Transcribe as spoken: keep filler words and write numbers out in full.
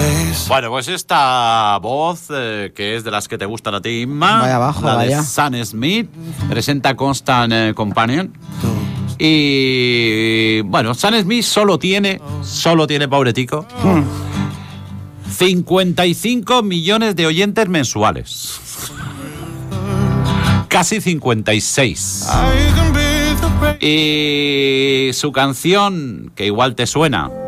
Bueno, pues esta voz, eh, que es de las que te gustan a ti, Inma, vaya abajo, la vaya. de Sam Smith, presenta Constant eh, Companion. Y bueno, Sam Smith solo tiene, solo tiene, pobretico, hmm. cincuenta y cinco millones de oyentes mensuales. Casi cincuenta y seis. Y su canción, que igual te suena,